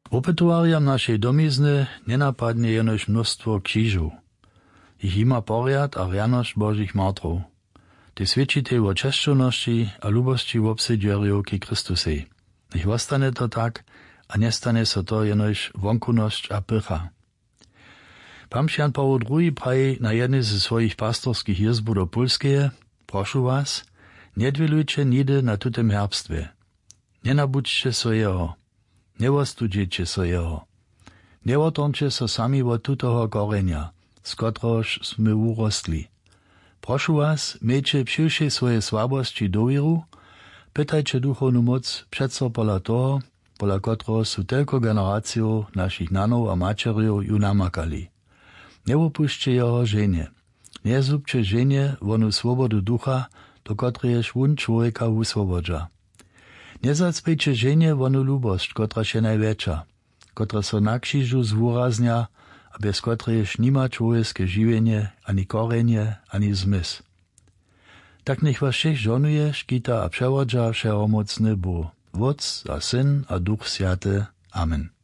Opetowarjam naszej domizny nenapadnie jenož mnóstwo krzyżów. Ich ima poriad a rjanosť Božich martrov. Ty svedčitej o češćovnosti a lubosti v obsidjerju ki Kristusej. Nech ostane to tak a nestane so to jenož vonkunosť a pycha. Pamšian Paweł II praji na jednej ze svojich pastorskich jezbów do Polskeje: prošu was, nedwilujcie nide na tutem herbstwie. Nie nabudźcie so jeho. Nie ostudźcie so jeho. Nie otrącie so sami od tutoho korenia, z kotroż sme urostli. Prošu was, miejcie přiwšej swoje słabości dowieru, pytajcie duchownu moc předso pola toho, pola kotroho su telko generaciju našich nanov a mačerjov ju namakali. Nie opuśćcie jeho żenie. Nie zubcie żenie wonu swobodu ducha, do kotrejeż wun człowieka uswobodza. Nie zacpejcie żenie wonu lubość, kotra się największa, kotra so na krzyżu zwuraznia, a bez kotrejeż nima człowieskie żywienie, ani korenie, ani zmysł. Tak niech was všech żonuje, škita a przewodza wszechomocny Bóg, Wódz a Syn a Duch Święty. Amen.